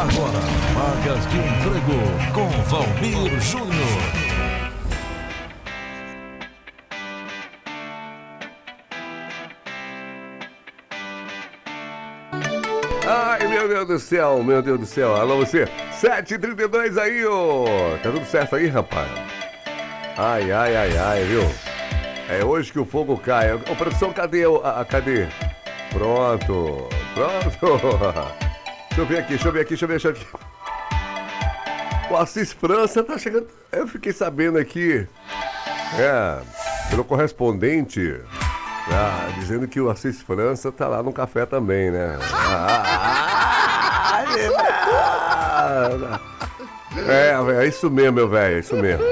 Agora, vagas de emprego com Valmir Júnior. Ai, meu Deus do céu, meu Deus do céu. Alô, você. 7h32 aí, ô. Tá tudo certo aí, rapaz? Ai, viu? É hoje que o fogo cai. Ô, produção, cadê? Cadê? Pronto. Deixa eu ver aqui. O Assis França tá chegando. Eu fiquei sabendo aqui, pelo correspondente, dizendo que o Assis França tá lá no café também, né? É isso mesmo, meu velho, é isso mesmo.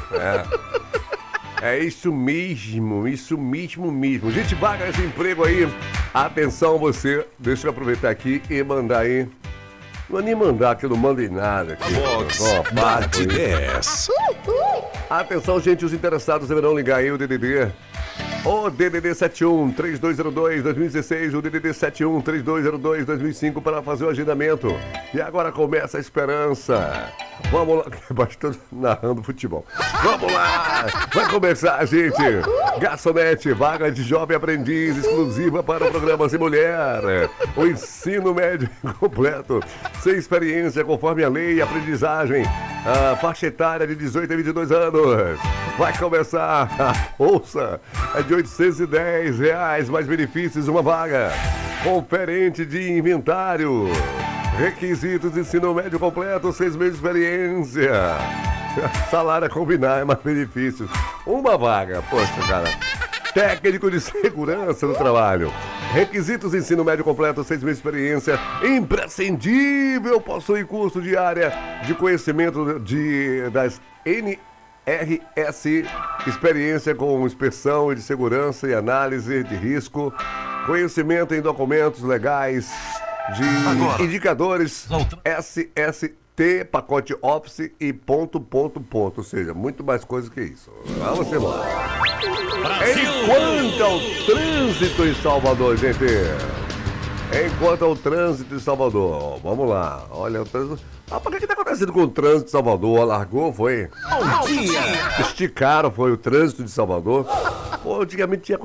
É isso mesmo. Gente, vaga esse emprego aí. Atenção você, deixa eu aproveitar aqui e mandar aí. Não vou nem mandar, que eu não mandei nada aqui. Bate 10. Atenção, gente, os interessados deverão ligar aí o DDD. O DDD 71-3202-2016, o DDD 71-3202-2005 para fazer o agendamento. E agora começa a esperança. Vamos lá, bastante narrando futebol. Vamos lá, vai começar, gente. Garçonete, vaga de jovem aprendiz exclusiva para programas e mulher. O ensino médio completo, sem experiência, conforme a lei e aprendizagem. A faixa etária de 18 a 22 anos. Vai começar, ouça, é de R$810, mais benefícios, uma vaga. Conferente de inventário. Requisitos: ensino médio completo, 6 meses de experiência. Salário a combinar, mais benefícios. Uma vaga, poxa, cara. Técnico de segurança no trabalho. Requisitos: ensino médio completo, 6 meses de experiência. Imprescindível, possui curso de área de conhecimento das NRS, experiência com inspeção de segurança e análise de risco, conhecimento em documentos legais, de agora, indicadores SST, pacote Office e ponto, ou seja, muito mais coisa que isso. Vamos embora. Enquanto ao trânsito em Salvador, gente. Enquanto ao trânsito em Salvador. Vamos lá. Olha o trânsito. Mas o que tá acontecendo com o trânsito de Salvador? Alargou, foi? Bom dia! Esticaram, foi o trânsito de Salvador. Pô, antigamente tinha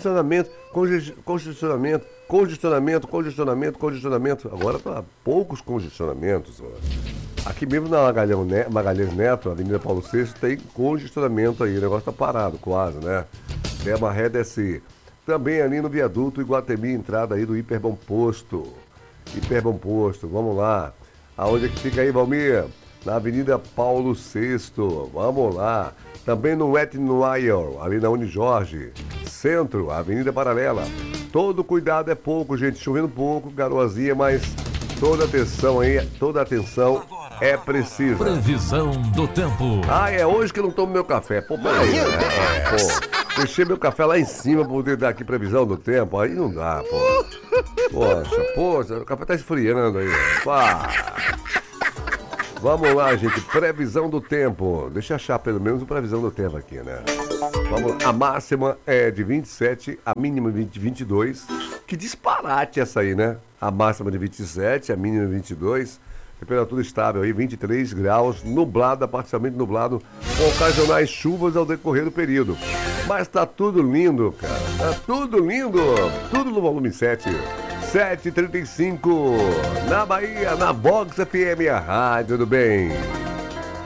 congestionamento. Agora tá poucos congestionamentos. Aqui mesmo na Magalhães Neto, Avenida Paulo VI, tem congestionamento aí. O negócio tá parado quase, né? Tem uma ré descer. Também ali no viaduto Iguatemi, entrada aí do Hiperbom Posto, vamos lá. Aonde é que fica aí, Valmir? Na Avenida Paulo VI, vamos lá. Também no Etnoir, ali na Unijorge. Centro, Avenida Paralela. Todo cuidado é pouco, gente. Chovendo pouco, garoazinha, mas toda atenção aí, toda atenção é precisa. Previsão do tempo. É hoje que eu não tomo meu café. Pô, peraí, né? Deixei meu café lá em cima pra poder dar aqui previsão do tempo. Aí não dá, pô. Poxa, o café tá esfriando aí. Pá. Vamos lá, gente. Previsão do tempo. Deixa eu achar pelo menos a previsão do tempo aqui, né? Vamos lá. A máxima é de 27, a mínima de 22. Que disparate essa aí, né? A máxima de 27, a mínima de 22. Temperatura estável aí, 23 graus, nublada, parcialmente nublado, com ocasionais chuvas ao decorrer do período. Mas tá tudo lindo, cara. Tá tudo lindo. Tudo no volume 7. 7h35, na Bahia, na Box FM, a rádio do bem.